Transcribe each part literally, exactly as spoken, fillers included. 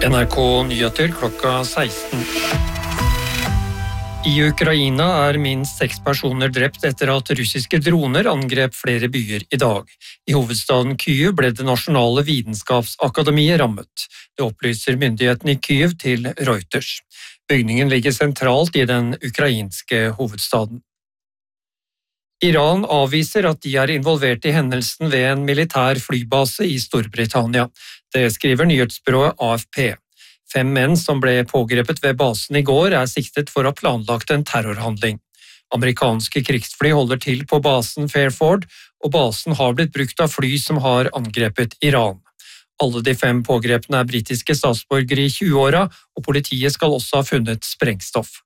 N R K Nyheter klokka seksten. I Ukraina er minst seks personer drept etter at russiske droner angrep flere byer i dag. I hovedstaden Kyiv ble det nasjonale vitenskapsakademiet rammet. Det opplyser myndighetene i Kyiv til Reuters. Bygningen ligger sentralt i den ukrainske hovedstaden. Iran avviser at de er involvert i hendelsen ved en militær flybase i Storbritannia. Det skriver nyhetsbyrået A F P. Fem menn som ble pågrepet ved basen i går er siktet for å ha planlagt en terrorhandling. Amerikanske krigsfly holder til på basen Fairford, og basen har blitt brukt av fly som har angrepet Iran. Alle de fem pågrepene er britiske statsborgere i tjueåra, og politiet skal også ha funnet sprengstoff.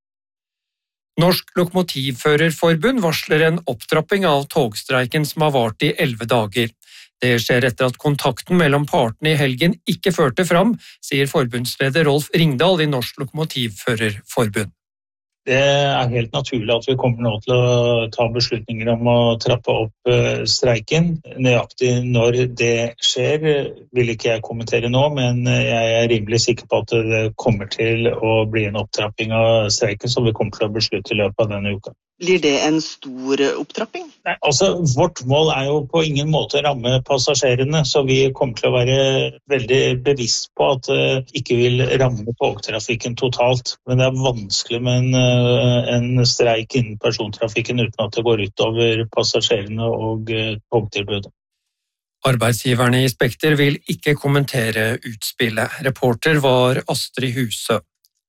Norsk Lokomotivførerforbund varsler en opptrapping av togstreiken som har vart i elleve dager. Det skjer etter at kontakten mellom partene i helgen ikke førte fram, sier forbundsleder Rolf Ringdal i Norsk Lokomotivførerforbund. Det er helt naturlig at vi kommer nå til å ta beslutninger om å trappe opp streiken. Nøyaktig når det skjer vil ikke jeg kommentere nå, men jeg er rimelig sikker på at det kommer til å bli en opptrapping av streiken som vi kommer til å beslutte i løpet av denne uka. Blir det en stor opptrapping? Nei, altså vårt mål er jo på ingen måte å ramme passasjerene, så vi kommer til å være veldig bevisst på at det ikke vil ramme togtrafikken totalt. Men det er vanskelig med en en streik innen persontrafikken uten at det går ut over passasjerene og togtilbudet. Arbeidsgiverne i Spekter vil ikke kommentere utspillet. Reporter var Astrid Husø.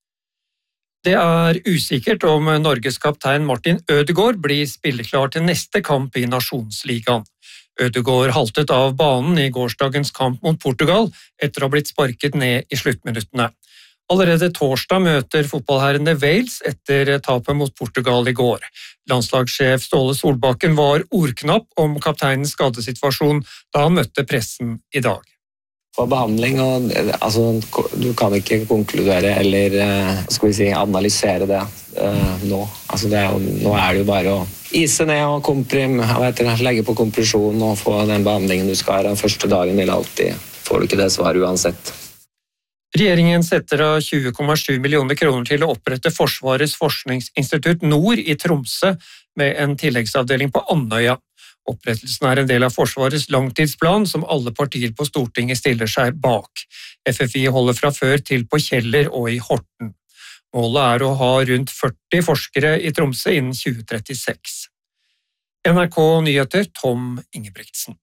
Det er usikkert om Norges kaptein Martin Ødegaard blir spilleklar til neste kamp i Nasjonsligaen. Ødegaard haltet av banen i gårsdagens kamp mot Portugal etter å ha blitt sparket ned i sluttminuttene. Allerede torsdag møter fotballherrene Wales etter tapet mot Portugal i går. Landslagssjef Ståle Solbakken var ordknapp om kapteinens skadesituasjon da han møtte pressen i dag. For behandling, og, altså, du kan ikke konkludere eller skal vi si, analysere det uh, nå. Altså, det er jo, nå er det jo bare å ise ned og komprim, vet, legge på kompresjon og få den behandlingen du skal ha. Første dagen vil alltid, får du ikke det svaret uansett. Regjeringen setter av tjue komma sju millioner kroner til å opprette Forsvarets forskningsinstitutt Nord i Tromsø med en tilleggsavdeling på Andøya. Opprettelsen er en del av Forsvarets langtidsplan som alle partier på Stortinget stiller seg bak. F F I holder fra før til på Kjeller og i Horten. Målet er å ha rundt førti forskere i Tromsø innen tjue trettiseks. N R K Nyheter, Tom Ingebrigtsen.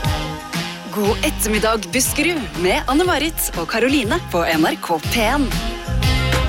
God ettermiddag, Buskerud, med Anne Marit og Karoline på N R K P en.